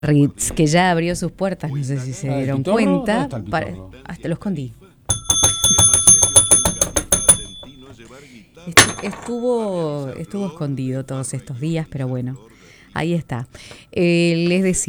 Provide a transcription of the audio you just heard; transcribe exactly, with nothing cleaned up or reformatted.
Ritz, que ya abrió sus puertas, no sé si se Ah, ¿el dieron pitorro? cuenta. ¿Dónde está el Para- pitorro? hasta lo escondí. Estu- Estuvo, estuvo escondido todos estos días, pero bueno, ahí está. Eh, les decía.